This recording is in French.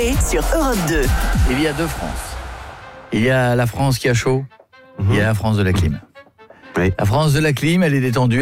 Coé sur Europe 2. Il y a deux France. Il y a la France qui a chaud, il y a la France de la clim. Oui. La France de la clim, elle est détendue.